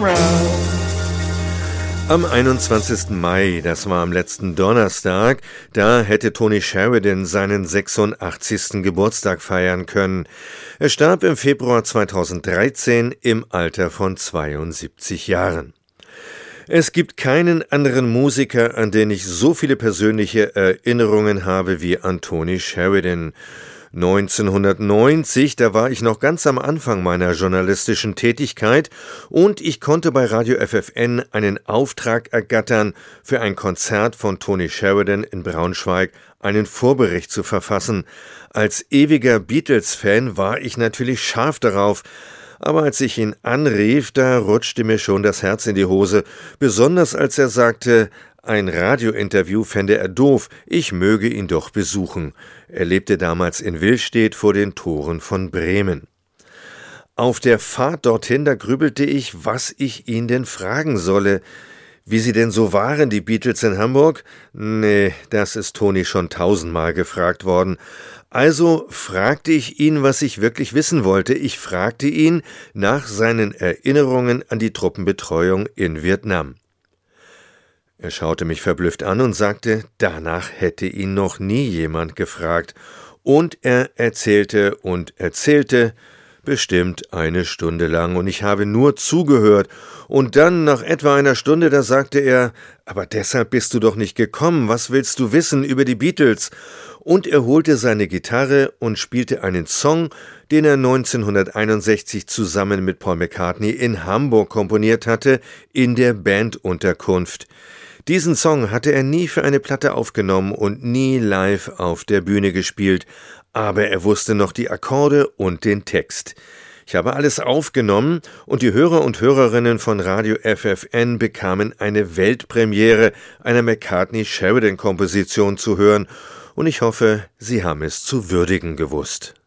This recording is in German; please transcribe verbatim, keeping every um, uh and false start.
Am einundzwanzigsten Mai, das war am letzten Donnerstag, da hätte Tony Sheridan seinen sechsundachtzigsten Geburtstag feiern können. Er starb im Februar zweitausenddreizehn im Alter von zweiundsiebzig Jahren. Es gibt keinen anderen Musiker, an den ich so viele persönliche Erinnerungen habe wie an Tony Sheridan. neunzehnhundertneunzig, da war ich noch ganz am Anfang meiner journalistischen Tätigkeit und ich konnte bei Radio F F N einen Auftrag ergattern, für ein Konzert von Tony Sheridan in Braunschweig einen Vorbericht zu verfassen. Als ewiger Beatles-Fan war ich natürlich scharf darauf, aber als ich ihn anrief, da rutschte mir schon das Herz in die Hose, besonders als er sagte, ein Radiointerview fände er doof, ich möge ihn doch besuchen. Er lebte damals in Willstedt vor den Toren von Bremen. Auf der Fahrt dorthin, da grübelte ich, was ich ihn denn fragen solle. Wie sie denn so waren, die Beatles in Hamburg? Nee, das ist Toni schon tausendmal gefragt worden. Also fragte ich ihn, was ich wirklich wissen wollte. Ich fragte ihn nach seinen Erinnerungen an die Truppenbetreuung in Vietnam. Er schaute mich verblüfft an und sagte, danach hätte ihn noch nie jemand gefragt. Und er erzählte und erzählte, bestimmt eine Stunde lang, und ich habe nur zugehört. Und dann, nach etwa einer Stunde, da sagte er, aber deshalb bist du doch nicht gekommen, was willst du wissen über die Beatles? Und er holte seine Gitarre und spielte einen Song, den er neunzehnhunderteinundsechzig zusammen mit Paul McCartney in Hamburg komponiert hatte, in der Bandunterkunft. Diesen Song hatte er nie für eine Platte aufgenommen und nie live auf der Bühne gespielt, aber er wusste noch die Akkorde und den Text. Ich habe alles aufgenommen und die Hörer und Hörerinnen von Radio F F N bekamen eine Weltpremiere einer McCartney-Sheridan-Komposition zu hören und ich hoffe, Sie haben es zu würdigen gewusst.